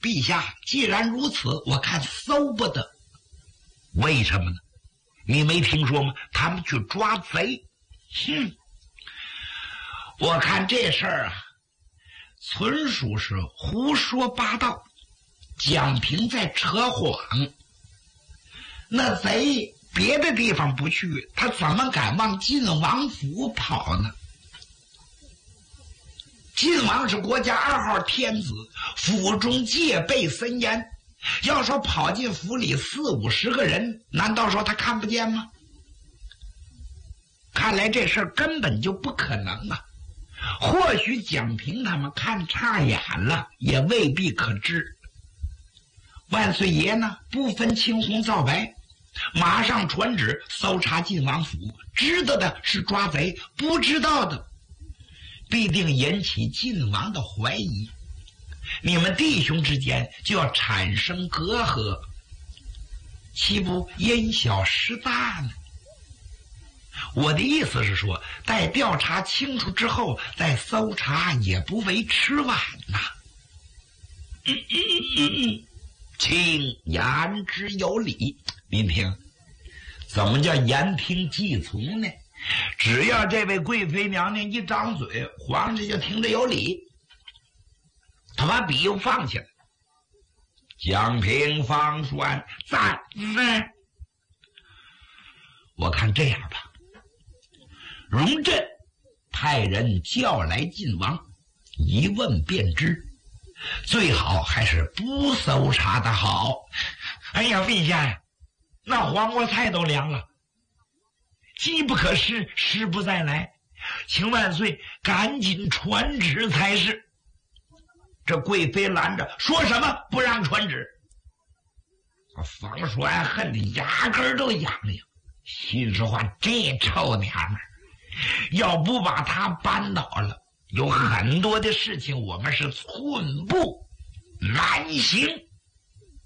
陛下，既然如此，我看搜不得。为什么呢？你没听说吗？他们去抓贼。我看这事儿啊，纯属是胡说八道。蒋平在扯谎，那贼别的地方不去，他怎么敢往晋王府跑呢？晋王是国家2号天子，府中戒备森严，要说跑进府里40-50个人，难道说他看不见吗？看来这事儿根本就不可能啊。或许蒋平他们看差眼了，也未必可知。万岁爷呢，不分青红皂白，马上传旨搜查晋王府，知道的是抓贼，不知道的必定引起晋王的怀疑，你们弟兄之间就要产生隔阂，岂不因小失大呢？我的意思是说，待调查清楚之后再搜查也不为迟晚呐。请言之有理。您听，怎么叫言听计从呢？只要这位贵妃娘娘一张嘴，皇上就听着有理。他把笔又放下来，蒋平、方栓赞。我看这样吧，容朕派人叫来晋王，一问便知。最好还是不搜查的好。哎呀，陛下呀，那黄瓜菜都凉了，机不可失，时不再来，请万岁赶紧传旨才是。这贵妃拦着，说什么不让传旨？方栓恨得牙根都痒痒，心说话，这臭娘们儿，要不把他扳倒了，有很多的事情我们是寸步难行。